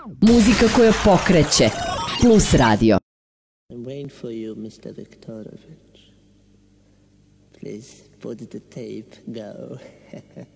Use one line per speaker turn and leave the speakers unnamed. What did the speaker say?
Muzika koja pokreće. Plus radio.
I'm waiting for you, Mr. Viktorovich. Please put the tape, go.